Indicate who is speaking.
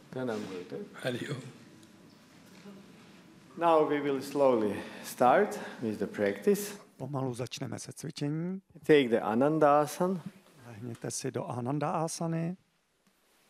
Speaker 1: Now we will slowly start with the practice.
Speaker 2: Pomalu začneme se cvičením.
Speaker 1: Take the Anandasana.
Speaker 2: Lehněte si do Ananda asany.